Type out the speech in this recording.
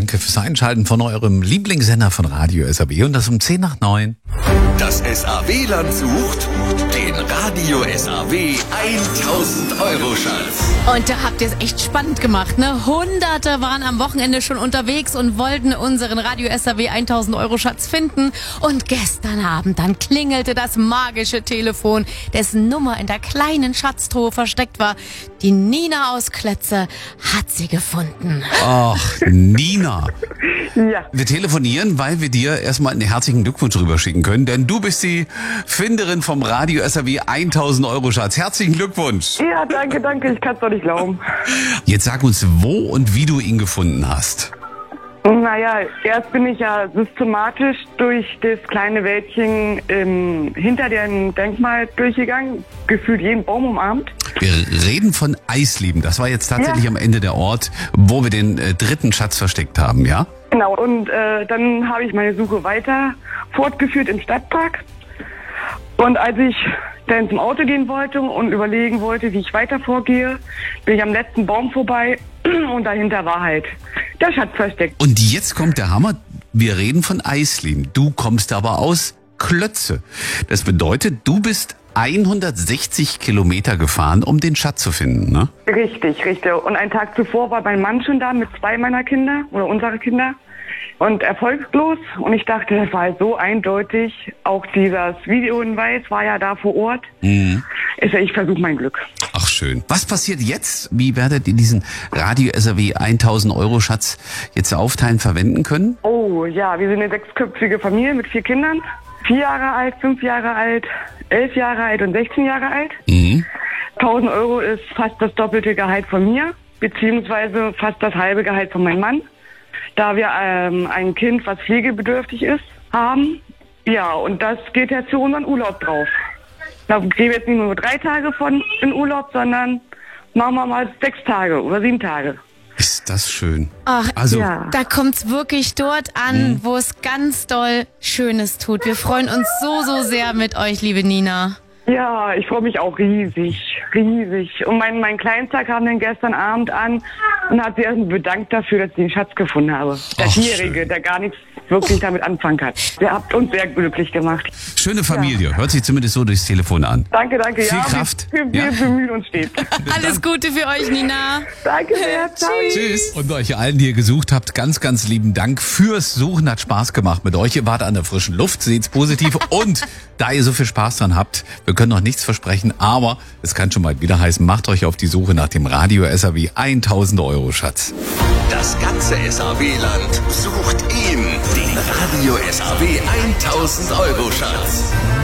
Danke fürs Einschalten von eurem Lieblingssender von Radio SAW und das um 10 nach 9. Das SAW-Land sucht den Radio SAW 1000-Euro-Schatz. Und da habt ihr es echt spannend gemacht, ne? Hunderte waren am Wochenende schon unterwegs und wollten unseren Radio SAW 1000-Euro-Schatz finden. Und gestern Abend dann klingelte das magische Telefon, dessen Nummer in der kleinen Schatztruhe versteckt war. Die Nina aus Klötze hat sie gefunden. Ach, Nina. Ja, Wir telefonieren, weil wir dir erstmal einen herzlichen Glückwunsch rüberschicken können, denn du bist die Finderin vom Radio SAW 1000-Euro-Schatz. Herzlichen Glückwunsch. ja, danke, ich kann es doch nicht glauben. Jetzt sag uns, wo und wie du ihn gefunden hast. Naja, erst bin ich ja systematisch durch das kleine Wäldchen hinter dem Denkmal durchgegangen, gefühlt jeden Baum umarmt. Wir reden von Eisleben. Das war jetzt tatsächlich Ja. am Ende der Ort, wo wir den dritten Schatz versteckt haben, ja? Genau, und dann habe ich meine Suche weiter fortgeführt im Stadtpark. Und als ich dann zum Auto gehen wollte und überlegen wollte, wie ich weiter vorgehe, bin ich am letzten Baum vorbei und dahinter war halt der Schatz versteckt. Und jetzt kommt der Hammer. Wir reden von Eisleben. Du kommst aber aus Klötze. Das bedeutet, du bist 160 Kilometer gefahren, um den Schatz zu finden, ne? Richtig. Und einen Tag zuvor war mein Mann schon da mit 2 meiner Kinder oder unserer Kinder und erfolglos. Und ich dachte, das war halt so eindeutig. Auch dieses Videohinweis war ja da vor Ort. Ich versuche mein Glück. Ach schön. Was passiert jetzt? Wie werdet ihr diesen Radio SAW 1000-Euro-Schatz jetzt aufteilen, verwenden können? Oh ja, wir sind eine 6-köpfige Familie mit 4 Kindern. 4 Jahre alt, 5 Jahre alt, 11 Jahre alt und 16 Jahre alt. 1000 Euro ist fast das doppelte Gehalt von mir, beziehungsweise fast das halbe Gehalt von meinem Mann, da wir ein Kind, was pflegebedürftig ist, haben. Ja, und das geht jetzt für unseren Urlaub drauf. Da gehen wir jetzt nicht nur 3 Tage von in Urlaub, sondern machen wir mal 6 Tage oder 7 Tage. Ist das schön. Ach, Also, Ja. Da kommt's wirklich dort an, wo es ganz doll Schönes tut. Wir freuen uns so sehr mit euch, liebe Nina. Ja, ich freue mich auch riesig. Und mein Kleinster kam dann gestern Abend an und hat sich erstmal bedankt dafür, dass ich den Schatz gefunden habe. Der Ach, 4-Jährige, schön. der gar nichts wirklich damit anfangen kann. Der habt uns sehr glücklich gemacht. schöne Familie. Hört sich zumindest so durchs Telefon an. Danke. Viel Ja, Kraft. Wir Ja. bemühen uns stets. Alles Gute für euch, Nina. Danke sehr. Ciao. Tschüss. Und euch allen, die ihr gesucht habt, ganz, ganz lieben Dank fürs Suchen. Hat Spaß gemacht mit euch. Ihr wart an der frischen Luft, seht's positiv. Und da ihr so viel Spaß dran habt, wir können noch nichts versprechen, aber es kann schon bald wieder heißen, macht euch auf die Suche nach dem Radio SAW 1000-Euro-Schatz. Das ganze SAW-Land sucht ihn, den Radio SAW 1000-Euro-Schatz.